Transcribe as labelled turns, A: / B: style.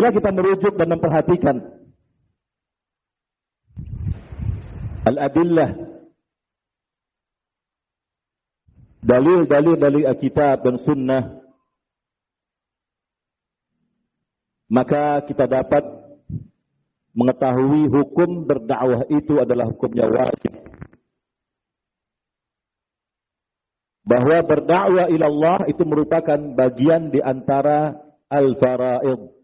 A: Bila kita merujuk dan memperhatikan al-adillah, dalil-dalil dari Alkitab dan Sunnah, maka kita dapat mengetahui hukum berdakwah itu adalah hukumnya wajib. Bahwa berdakwah ila Allah itu merupakan bagian di antara al-fara'id,